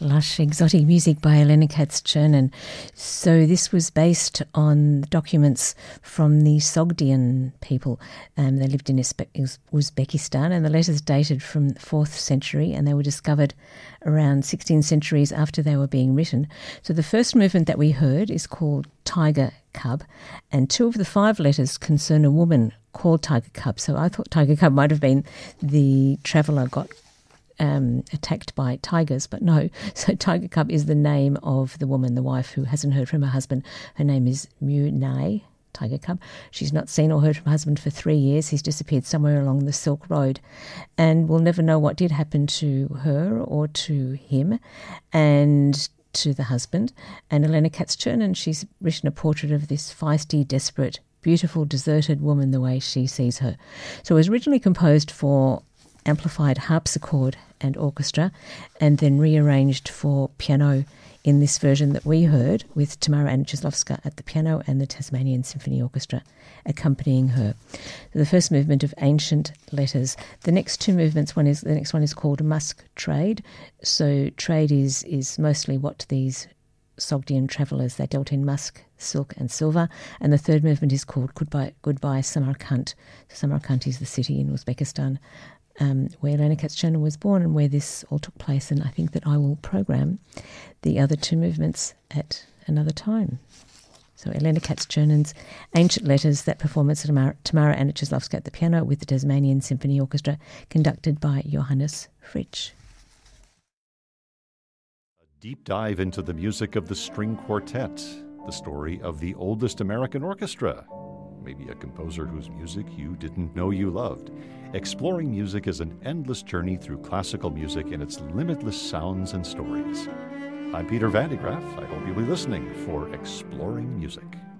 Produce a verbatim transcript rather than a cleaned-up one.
lush, exotic music by Elena Katz-Chernin. So this was based on documents from the Sogdian people. Um, they lived in Uzbekistan, and the letters dated from the fourth century, and they were discovered around sixteen centuries after they were being written. So the first movement that we heard is called Tiger Cub, and two of the five letters concern a woman called Tiger Cub. So I thought Tiger Cub might have been the traveller got Um, attacked by tigers, but no. So Tiger Cub is the name of the woman, the wife who hasn't heard from her husband. Her name is Mu Nai, Tiger Cub. She's not seen or heard from her husband for three years. He's disappeared somewhere along the Silk Road, and we'll never know what did happen to her or to him and to the husband. And Elena Katz-Chernin, she's written a portrait of this feisty, desperate, beautiful, deserted woman the way she sees her. So it was originally composed for amplified harpsichord and orchestra, and then rearranged for piano in this version that we heard, with Tamara Anicheslovska at the piano and the Tasmanian Symphony Orchestra accompanying her. The first movement of Ancient Letters. The next two movements, one is the next one is called Musk Trade. So trade is is mostly what these Sogdian travellers, they dealt in musk, silk and silver. And the third movement is called Goodbye, Goodbye Samarkand. Samarkand is the city in Uzbekistan, Um, where Elena Katz-Chernin was born and where this all took place, and I think that I will program the other two movements at another time. So Elena Katz-Chernin's Ancient Letters, that performance of Tamara, Tamara Anicheslovska at the piano with the Tasmanian Symphony Orchestra, conducted by Johannes Fritsch. A deep dive into the music of the string quartet, the story of the oldest American orchestra, maybe a composer whose music you didn't know you loved. Exploring music is an endless journey through classical music and its limitless sounds and stories. I'm Peter Van de Graaff. I hope you'll be listening for Exploring Music.